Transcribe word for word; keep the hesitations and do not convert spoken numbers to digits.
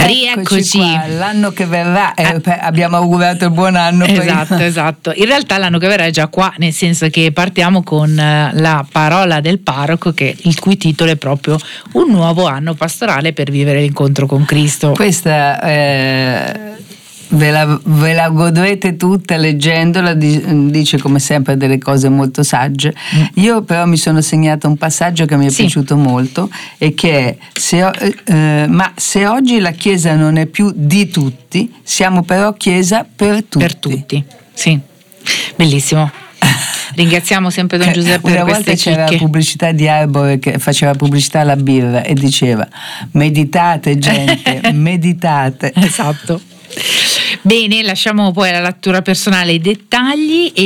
Rieccoci qua, l'anno che verrà, eh, abbiamo augurato il buon anno. Esatto, prima. esatto. In realtà l'anno che verrà è già qua, nel senso che partiamo con la parola del parroco, che il cui titolo è proprio un nuovo anno pastorale per vivere l'incontro con Cristo. Questa eh, ve, la, ve la godrete tutta leggendola, dice come sempre delle cose molto sagge. Mm. Io però mi sono segnata un passaggio che mi è sì. piaciuto molto, e che è se, eh, ma se oggi la Chiesa non è più di tutti, siamo però Chiesa per tutti. Per tutti, sì, bellissimo. Ringraziamo sempre Don Giuseppe Una per volta queste c'era chicche. la pubblicità di Arbore che faceva pubblicità alla birra e diceva: meditate gente, meditate. Esatto. Bene, lasciamo poi alla lettura personale i dettagli. E